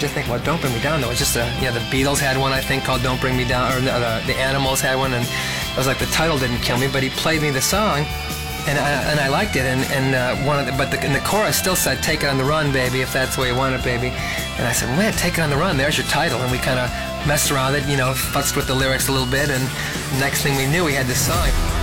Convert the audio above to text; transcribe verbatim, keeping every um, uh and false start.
just think, well, Don't Bring Me Down, though, it's just a, yeah, the Beatles had one, I think, called Don't Bring Me Down, or the, the Animals had one, and it was like the title didn't kill me, but he played me the song, and I, and I liked it, and, and uh, one of the, but the, and the chorus still said, take it on the run, baby, if that's the way you want it, baby. And I said, man, take it on the run, there's your title. And we kind of messed around with it, you know, futzed with the lyrics a little bit, and next thing we knew, we had this song.